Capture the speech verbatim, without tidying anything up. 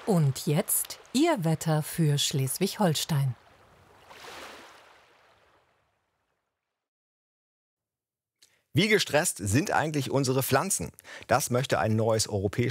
Und jetzt Ihr Wetter für Schleswig-Holstein. Wie gestresst sind eigentlich unsere Pflanzen? Das möchte ein neues europäisches